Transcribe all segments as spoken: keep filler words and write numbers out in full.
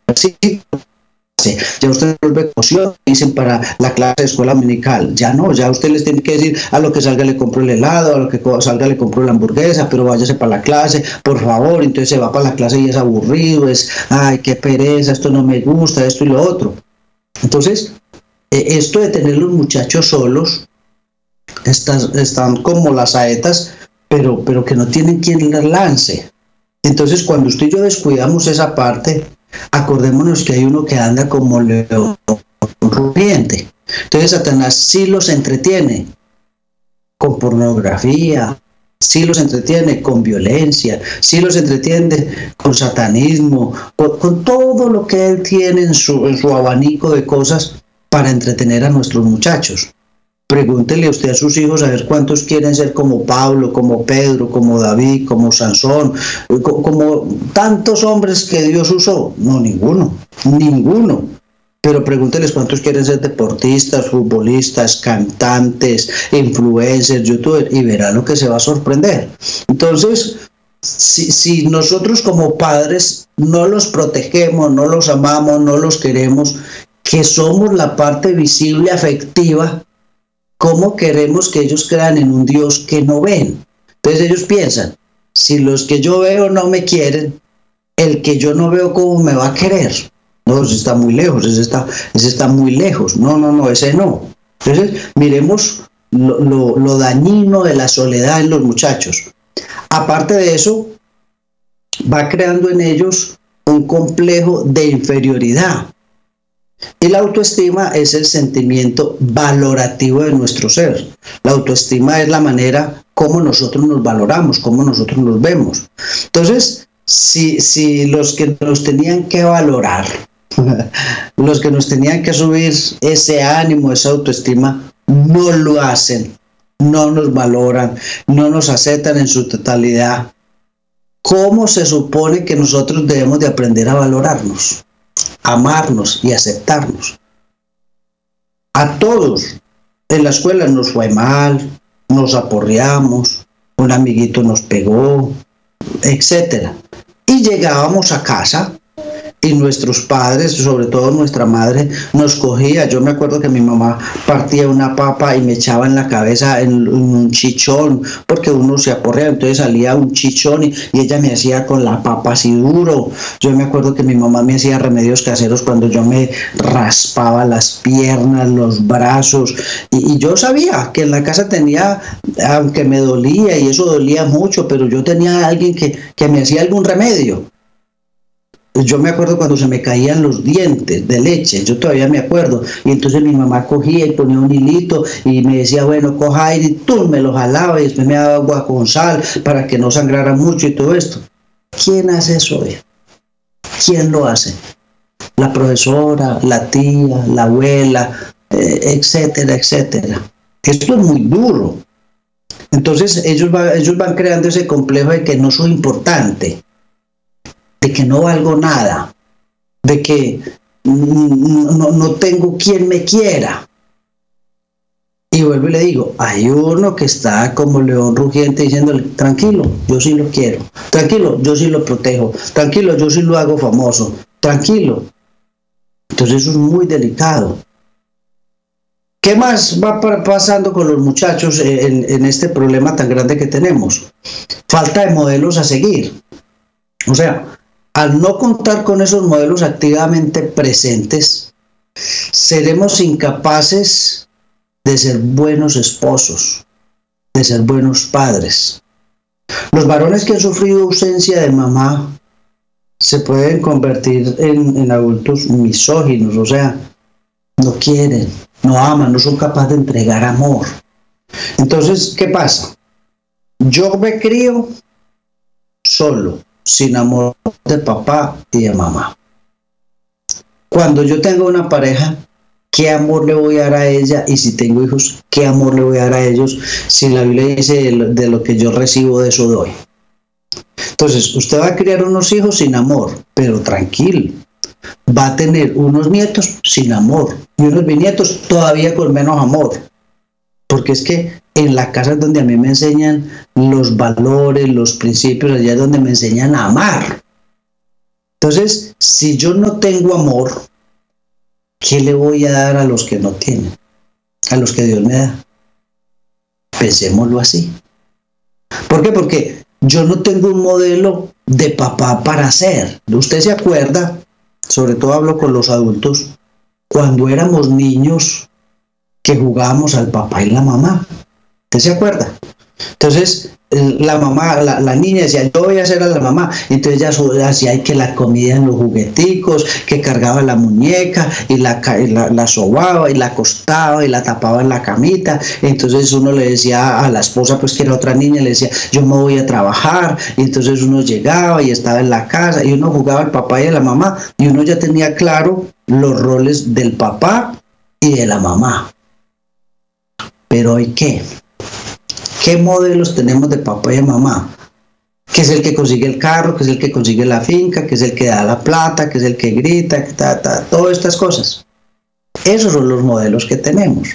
Ya usted vuelve emoción, dicen para la clase de escuela dominical, ya no, ya usted les tiene que decir a lo que salga le compro el helado, a lo que salga le compro la hamburguesa, pero váyase para la clase, por favor. Entonces se va para la clase y es aburrido, es, ay, qué pereza, esto no me gusta, esto y lo otro. Entonces, eh, esto de tener los muchachos solos, están, están como las saetas, pero, pero que no tienen quien las lance. Entonces, cuando usted y yo descuidamos esa parte, acordémonos que hay uno que anda como león rugiente. Entonces Satanás sí los entretiene con pornografía, sí los entretiene con violencia, sí los entretiene con satanismo, con, con todo lo que él tiene en su, en su abanico de cosas para entretener a nuestros muchachos. Pregúntele usted a sus hijos a ver cuántos quieren ser como Pablo, como Pedro, como David, como Sansón, como tantos hombres que Dios usó. No, ninguno, ninguno. Pero pregúnteles cuántos quieren ser deportistas, futbolistas, cantantes, influencers, youtubers, y verá lo que se va a sorprender. Entonces, si, si nosotros como padres no los protegemos, no los amamos, no los queremos, que somos la parte visible, afectiva, ¿cómo queremos que ellos crean en un Dios que no ven? Entonces ellos piensan, si los que yo veo no me quieren, el que yo no veo, ¿cómo me va a querer? No, ese está muy lejos, ese está, ese está muy lejos. No, no, no, ese no. Entonces, miremos lo, lo, lo dañino de la soledad en los muchachos. Aparte de eso, va creando en ellos un complejo de inferioridad. Y la autoestima es el sentimiento valorativo de nuestro ser. La autoestima es la manera como nosotros nos valoramos, como nosotros nos vemos. Entonces, si, si los que nos tenían que valorar, los que nos tenían que subir ese ánimo, esa autoestima, no lo hacen, no nos valoran, no nos aceptan en su totalidad, ¿cómo se supone que nosotros debemos de aprender a valorarnos? Amarnos y aceptarnos? A todos en la escuela nos fue mal, nos aporreamos, un amiguito nos pegó, etcétera. Y llegábamos a casa y nuestros padres, sobre todo nuestra madre, nos cogía. Yo me acuerdo que mi mamá partía una papa y me echaba en la cabeza en, en un chichón, porque uno se aporrea, entonces salía un chichón y, y ella me hacía con la papa así duro. Yo me acuerdo que mi mamá me hacía remedios caseros cuando yo me raspaba las piernas, los brazos, y, y yo sabía que en la casa tenía, aunque me dolía y eso dolía mucho, pero yo tenía a alguien que, que me hacía algún remedio. Yo me acuerdo cuando se me caían los dientes de leche, yo todavía me acuerdo, y entonces mi mamá cogía y ponía un hilito y me decía, bueno, coja aire, y tú me lo jalaba y después me daba agua con sal para que no sangrara mucho y todo esto. ¿Quién hace eso hoy? ¿Quién lo hace? La profesora, la tía, la abuela, eh, etcétera, etcétera. Esto es muy duro. Entonces ellos, va, ellos van creando ese complejo de que no soy importante, de que no valgo nada, de que no, no tengo quien me quiera. Y vuelvo y le digo, hay uno que está como león rugiente diciéndole, tranquilo, yo sí lo quiero, tranquilo, yo sí lo protejo, tranquilo, yo sí lo hago famoso, tranquilo. Entonces eso es muy delicado. ¿Qué más va pasando con los muchachos en, en este problema tan grande que tenemos? Falta de modelos a seguir. O sea, al no contar con esos modelos activamente presentes, seremos incapaces de ser buenos esposos, de ser buenos padres. Los varones que han sufrido ausencia de mamá se pueden convertir en, en adultos misóginos, o sea, no quieren, no aman, no son capaces de entregar amor. Entonces, ¿qué pasa? Yo me crío solo, sin amor de papá y de mamá. Cuando yo tengo una pareja, ¿qué amor le voy a dar a ella? Y si tengo hijos, ¿qué amor le voy a dar a ellos? Si la Biblia dice de lo, de lo que yo recibo, de eso doy. Entonces, usted va a criar unos hijos sin amor, pero tranquilo. Va a tener unos nietos sin amor y unos bisnietos todavía con menos amor. Porque es que en la casa es donde a mí me enseñan los valores, los principios, allá es donde me enseñan a amar. Entonces, si yo no tengo amor, ¿qué le voy a dar a los que no tienen? A los que Dios me da. Pensémoslo así. ¿Por qué? Porque yo no tengo un modelo de papá para ser. ¿Usted se acuerda? Sobre todo hablo con los adultos, cuando éramos niños que jugábamos al papá y la mamá. ¿Usted se acuerda? Entonces, la mamá, la, la niña decía, yo voy a hacer a la mamá. Entonces ella hacía que la comida en los jugueticos, que cargaba la muñeca y la, y la, la sobaba y la acostaba y la tapaba en la camita. Entonces uno le decía a la esposa, pues que era otra niña, le decía, yo me voy a trabajar. Y entonces uno llegaba y estaba en la casa y uno jugaba al papá y a la mamá y uno ya tenía claro los roles del papá y de la mamá. Pero ¿hoy qué? ¿Qué modelos tenemos de papá y de mamá? Que es el que consigue el carro, que es el que consigue la finca, que es el que da la plata, que es el que grita, que ta, ta, todas estas cosas. Esos son los modelos que tenemos.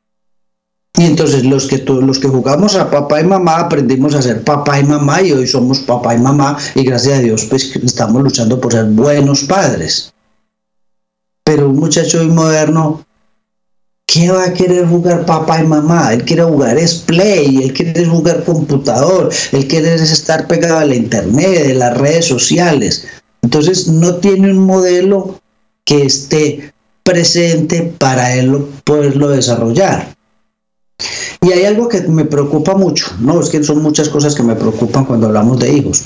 Y entonces los que, los que jugamos a papá y mamá aprendimos a ser papá y mamá y hoy somos papá y mamá y gracias a Dios pues estamos luchando por ser buenos padres. Pero un muchacho hoy moderno, ¿qué va a querer jugar papá y mamá? Él quiere jugar es play, él quiere jugar computador, él quiere estar pegado a la internet, de las redes sociales. Entonces no tiene un modelo que esté presente para él poderlo desarrollar. Y hay algo que me preocupa mucho, no, es que son muchas cosas que me preocupan cuando hablamos de hijos.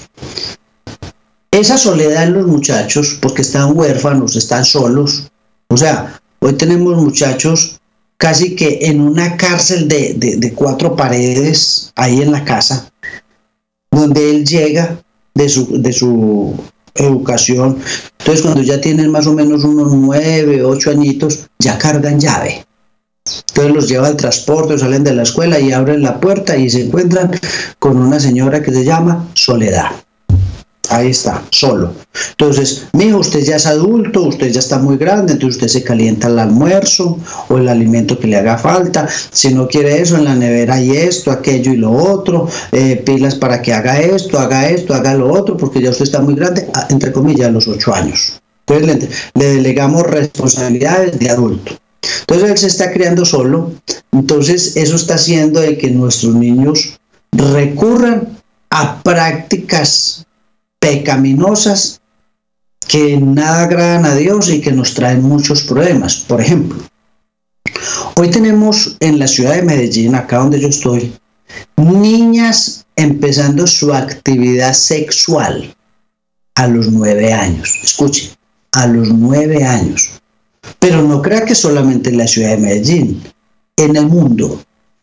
Esa soledad en los muchachos, porque están huérfanos, están solos. O sea, hoy tenemos muchachos casi que en una cárcel de, de, de cuatro paredes, ahí en la casa, donde él llega de su, de su educación. Entonces, cuando ya tienen más o menos unos nueve, ocho añitos, ya cargan llave. Entonces los lleva al transporte, salen de la escuela y abren la puerta y se encuentran con una señora que se llama Soledad. Ahí está, solo. Entonces, mijo, usted ya es adulto, usted ya está muy grande, entonces usted se calienta el almuerzo o el alimento que le haga falta. Si no quiere eso, en la nevera hay esto, aquello y lo otro, eh, pilas para que haga esto, haga esto, haga lo otro, porque ya usted está muy grande, entre comillas, a los ocho años. Entonces le, le delegamos responsabilidades de adulto. Entonces él se está criando solo, entonces eso está haciendo de que nuestros niños recurran a prácticas pecaminosas que nada agradan a Dios y que nos traen muchos problemas. Por ejemplo, hoy tenemos en la ciudad de Medellín, acá donde yo estoy, niñas empezando su actividad sexual a los nueve años. Escuchen, a los nueve años. Pero no crea que solamente en la ciudad de Medellín, en el mundo.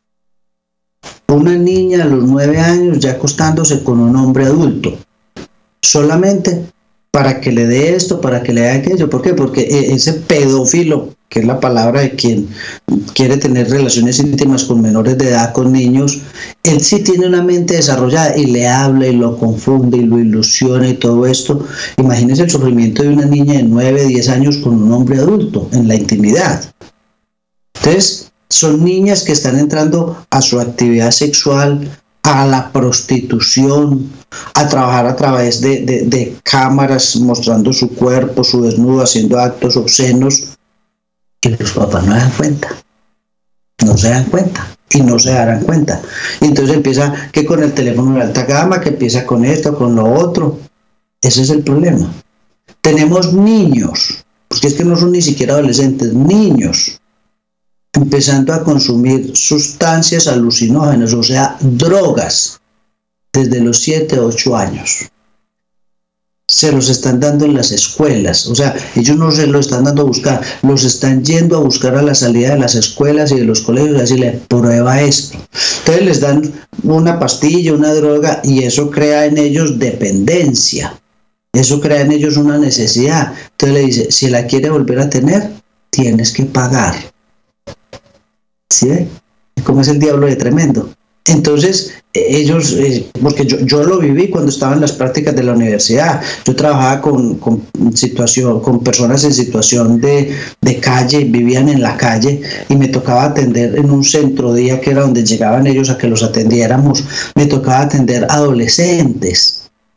Una niña a los nueve años ya acostándose con un hombre adulto. Solamente para que le dé esto, para que le dé aquello. ¿Por qué? Porque ese pedófilo, que es la palabra de quien quiere tener relaciones íntimas con menores de edad, con niños, él sí tiene una mente desarrollada y le habla y lo confunde y lo ilusiona y todo esto. Imagínense el sufrimiento de una niña de nueve, diez años con un hombre adulto en la intimidad. Entonces, son niñas que están entrando a su actividad sexual, a la prostitución, a trabajar a través de, de, de cámaras mostrando su cuerpo, su desnudo, haciendo actos obscenos, y los papás no se dan cuenta, no se dan cuenta y no se darán cuenta. Y entonces empieza que con el teléfono de alta gama, que empieza con esto, con lo otro. Ese es el problema. Tenemos niños, porque es que no son ni siquiera adolescentes, niños, empezando a consumir sustancias alucinógenas, o sea, drogas, desde los siete, ocho años. Se los están dando en las escuelas, o sea, ellos no se los están dando a buscar, los están yendo a buscar a la salida de las escuelas y de los colegios y decirle, prueba esto. Entonces les dan una pastilla, una droga, y eso crea en ellos dependencia, eso crea en ellos una necesidad. Entonces le dice, si la quiere volver a tener, tienes que pagar. ¿Sí ve? ¿Cómo es el diablo de tremendo? Entonces, ellos, eh, porque yo, yo lo viví cuando estaba en las prácticas de la universidad. Yo trabajaba con, con, situación, con personas en situación de, de calle, vivían en la calle, y me tocaba atender en un centro día que era donde llegaban ellos a que los atendiéramos. Me tocaba atender adolescentes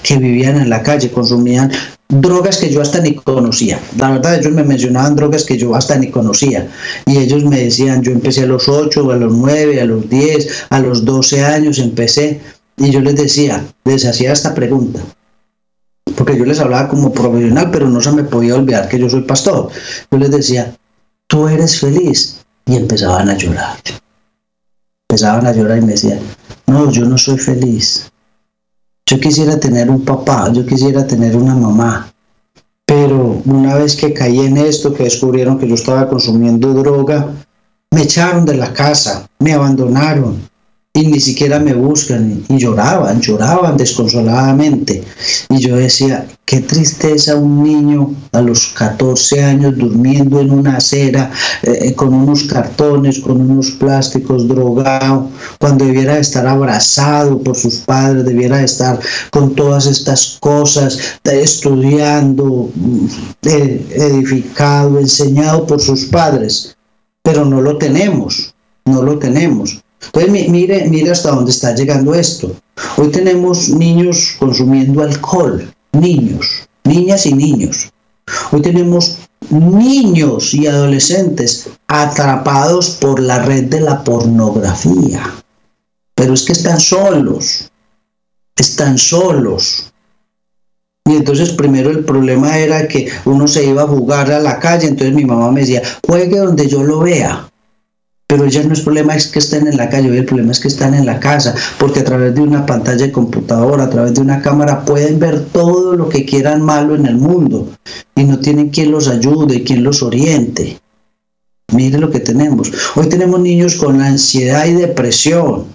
que vivían en la calle, consumían drogas que yo hasta ni conocía. La verdad, ellos me mencionaban drogas que yo hasta ni conocía. Y ellos me decían, yo empecé a los ocho, a los nueve, a los diez, a los doce años empecé. Y yo les decía, les hacía esta pregunta. Porque yo les hablaba como profesional, pero no se me podía olvidar que yo soy pastor. Yo les decía, ¿tú eres feliz? Y empezaban a llorar. Empezaban a llorar y me decían, no, yo no soy feliz. Yo quisiera tener un papá, yo quisiera tener una mamá, pero una vez que caí en esto, que descubrieron que yo estaba consumiendo droga, me echaron de la casa, me abandonaron y ni siquiera me buscan, y lloraban, lloraban desconsoladamente. Y yo decía, qué tristeza un niño a los catorce años durmiendo en una acera, eh, con unos cartones, con unos plásticos, drogado, cuando debiera estar abrazado por sus padres, debiera estar con todas estas cosas, estudiando, eh, edificado, enseñado por sus padres, pero no lo tenemos, no lo tenemos. Entonces mire, mire hasta dónde está llegando esto. Hoy tenemos niños consumiendo alcohol, niños, niñas y niños. Hoy tenemos niños y adolescentes atrapados por la red de la pornografía. Pero es que están solos, están solos. Y entonces primero el problema era que uno se iba a jugar a la calle, entonces mi mamá me decía, juegue donde yo lo vea. Pero ya no es problema es que estén en la calle, hoy el problema es que están en la casa, porque a través de una pantalla de computadora, a través de una cámara, pueden ver todo lo que quieran malo en el mundo y no tienen quien los ayude, quien los oriente. Mire lo que tenemos. Hoy tenemos niños con ansiedad y depresión.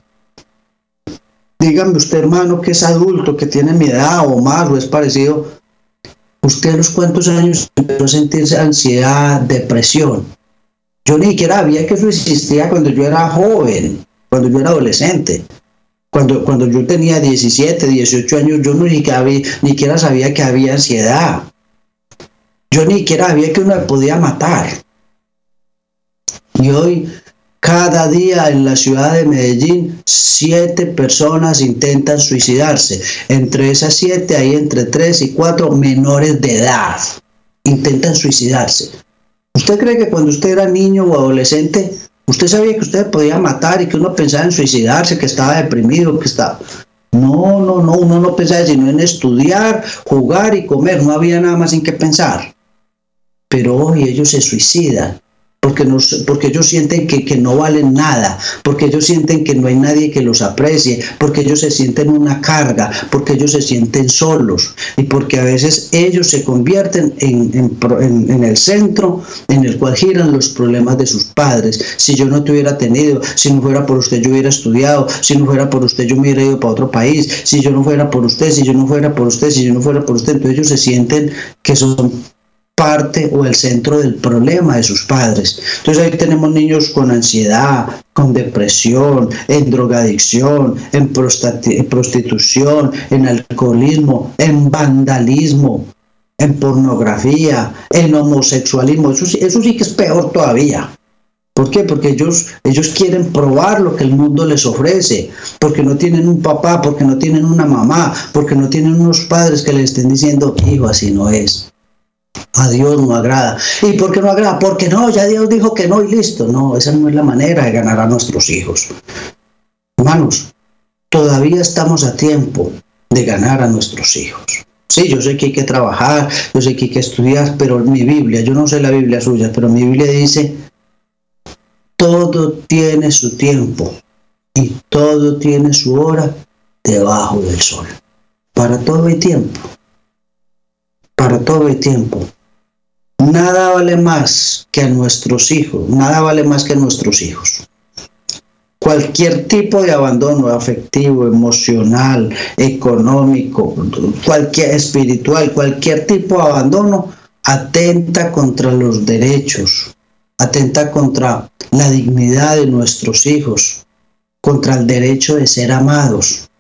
Dígame usted, hermano, que es adulto, que tiene mi edad o más, o es parecido. ¿Usted a los cuántos años empezó a sentirse ansiedad, depresión? Yo ni siquiera sabía que eso existía cuando yo era joven, cuando yo era adolescente. Cuando, cuando yo tenía diecisiete, dieciocho años, yo ni siquiera, había, ni siquiera sabía que había ansiedad. Yo ni siquiera sabía que uno me podía matar. Y hoy, cada día en la ciudad de Medellín, siete personas intentan suicidarse. Entre esas siete hay entre tres y cuatro menores de edad. Intentan suicidarse. ¿Usted cree que cuando usted era niño o adolescente, usted sabía que usted podía matar y que uno pensaba en suicidarse, que estaba deprimido, que estaba... No, no, no, uno no pensaba sino en estudiar, jugar y comer, no había nada más en qué pensar. Pero hoy ellos se suicidan. Porque, no, porque ellos sienten que, que no valen nada, porque ellos sienten que no hay nadie que los aprecie, porque ellos se sienten una carga, porque ellos se sienten solos y porque a veces ellos se convierten en, en, en, en el centro en el cual giran los problemas de sus padres. Si yo no te hubiera tenido, si no fuera por usted yo hubiera estudiado, si no fuera por usted yo me hubiera ido para otro país, si yo no fuera por usted, si yo no fuera por usted, si yo no fuera por usted, entonces ellos se sienten que son parte o el centro del problema de sus padres. Entonces ahí tenemos niños con ansiedad, con depresión, en drogadicción, en prostitución, en alcoholismo, en vandalismo, en pornografía, en homosexualismo. Eso, eso sí que es peor todavía. ¿Por qué? Porque ellos, ellos quieren probar lo que el mundo les ofrece, porque no tienen un papá, porque no tienen una mamá, porque no tienen unos padres que les estén diciendo, hijo, así no es. A Dios no agrada. ¿Y por qué no agrada? Porque no, ya Dios dijo que no y listo. No, esa no es la manera de ganar a nuestros hijos. Hermanos, todavía estamos a tiempo de ganar a nuestros hijos. Sí, yo sé que hay que trabajar, yo sé que hay que estudiar, pero mi Biblia, yo no sé la Biblia suya, pero mi Biblia dice, todo tiene su tiempo y todo tiene su hora debajo del sol. Para todo hay tiempo. Para todo hay tiempo. Nada vale más que a nuestros hijos, nada vale más que a nuestros hijos. Cualquier tipo de abandono afectivo, emocional, económico, cualquier espiritual, cualquier tipo de abandono atenta contra los derechos, atenta contra la dignidad de nuestros hijos, contra el derecho de ser amados.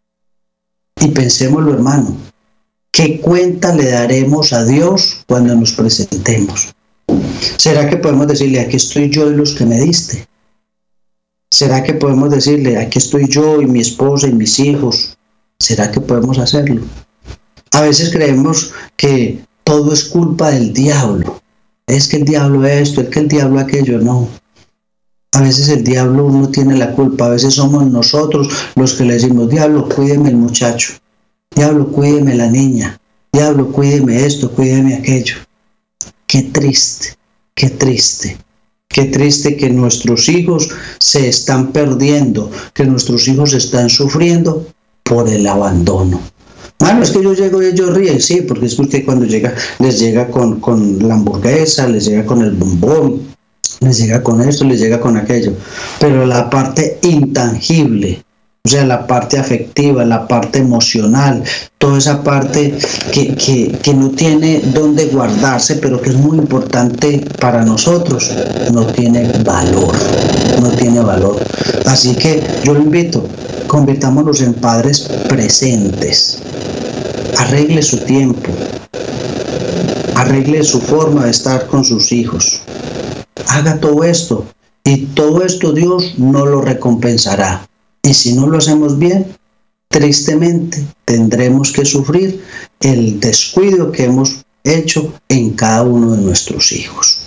Y pensémoslo, hermano. ¿Qué cuenta le daremos a Dios cuando nos presentemos? ¿Será que podemos decirle, aquí estoy yo y los que me diste? ¿Será que podemos decirle, aquí estoy yo y mi esposa y mis hijos? ¿Será que podemos hacerlo? A veces creemos que todo es culpa del diablo. Es que el diablo esto, es que el diablo aquello, no. A veces el diablo no tiene la culpa, a veces somos nosotros los que le decimos, diablo, cuídeme el muchacho, diablo, cuídeme la niña, diablo, cuídeme esto, cuídeme aquello. Qué triste, qué triste. Qué triste que nuestros hijos se están perdiendo, que nuestros hijos están sufriendo por el abandono. Bueno, es que yo llego y ellos ríen, sí, porque es que usted cuando llega, les llega con, con la hamburguesa, les llega con el bombón, les llega con esto, les llega con aquello. Pero la parte intangible, o sea, la parte afectiva, la parte emocional, toda esa parte que, que, que no tiene dónde guardarse, pero que es muy importante para nosotros, no tiene valor, no tiene valor. Así que yo lo invito, convirtámonos en padres presentes. Arregle su tiempo, arregle su forma de estar con sus hijos. Haga todo esto y todo esto Dios no lo recompensará. Y si no lo hacemos bien, tristemente tendremos que sufrir el descuido que hemos hecho en cada uno de nuestros hijos.